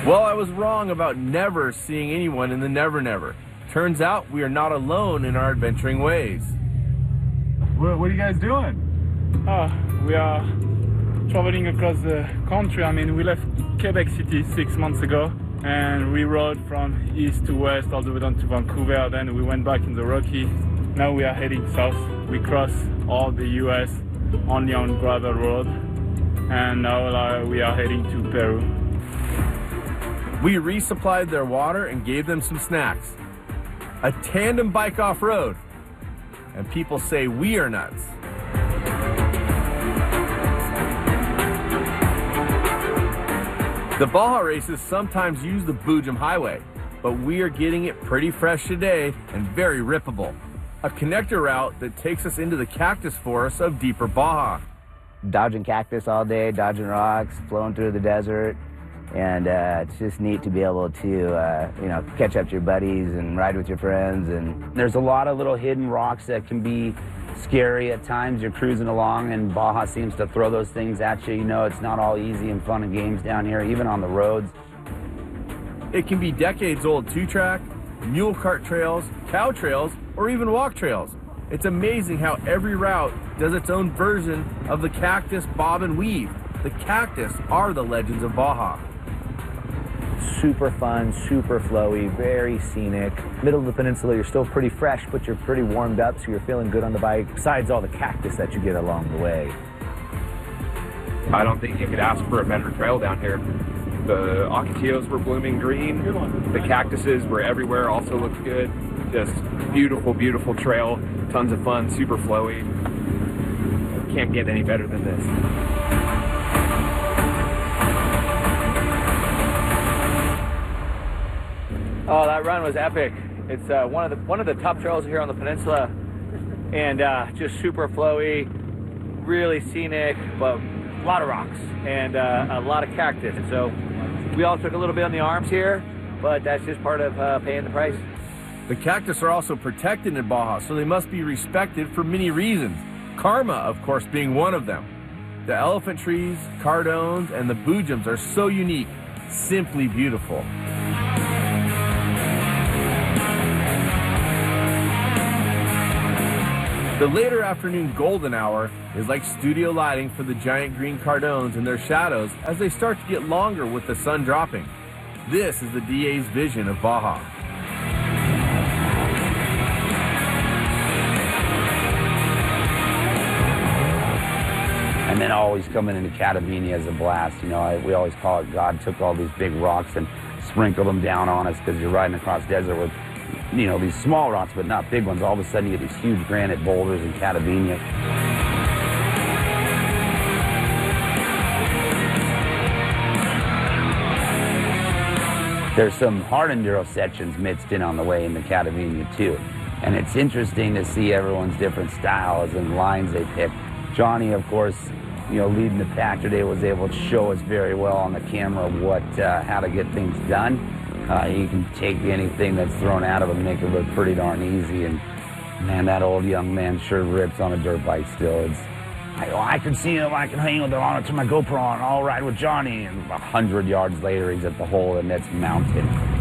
Well, I was wrong about never seeing anyone in the Never Never. Turns out we are not alone in our adventuring ways. What are you guys doing? We are traveling across the country. I mean, we left Quebec City 6 months ago, and we rode from east to west all the way down to Vancouver. Then we went back in the Rockies. Now we are heading south. We cross all the US only on gravel road, and now we are heading to Peru. We resupplied their water and gave them some snacks. A tandem bike off-road. And people say we are nuts. The Baja races sometimes use the Boojum Highway, but we are getting it pretty fresh today and very rippable. A connector route that takes us into the cactus forests of deeper Baja. Dodging cactus all day, dodging rocks, flowing through the desert. And it's just neat to be able to, catch up to your buddies and ride with your friends. And there's a lot of little hidden rocks that can be scary at times. You're cruising along and Baja seems to throw those things at you. You know, it's not all easy and fun and games down here, even on the roads. It can be decades-old two-track, mule cart trails, cow trails, or even walk trails. It's amazing how every route does its own version of the cactus bob and weave. The cactus are the legends of Baja. Super fun, super flowy, very scenic. Middle of the peninsula, you're still pretty fresh, but you're pretty warmed up, so you're feeling good on the bike, besides all the cactus that you get along the way. I don't think you could ask for a better trail down here. The ocotillos were blooming green. The cactuses were everywhere, also looked good. Just beautiful, beautiful trail. Tons of fun, super flowy. Can't get any better than this. Oh, that run was epic. It's one of the top trails here on the peninsula, and just super flowy, really scenic, but a lot of rocks and a lot of cactus. And so we all took a little bit on the arms here, but that's just part of paying the price. The cactus are also protected in Baja, so they must be respected for many reasons. Karma, of course, being one of them. The elephant trees, cardones, and the boojums are so unique, simply beautiful. The later afternoon golden hour is like studio lighting for the giant green cardones and their shadows as they start to get longer with the sun dropping. This is the DA's vision of Baja. And then always coming into Catavenia is a blast. You know, we always call it God took all these big rocks and sprinkled them down on us, because you're riding across desert with, you know, these small rocks, but not big ones. All of a sudden you get these huge granite boulders in Catavenia. There's some hard enduro sections mixed in on the way into Catavenia too. And it's interesting to see everyone's different styles and lines they pick. Johnny, of course, you know, leading the pack today, was able to show us very well on the camera how to get things done. You can take anything that's thrown at him and make it look pretty darn easy. And man, that old young man sure rips on a dirt bike still. I can see him, I can hang with him on it to my GoPro and I'll ride with Johnny. And 100 yards later, he's at the hole and it's mounted.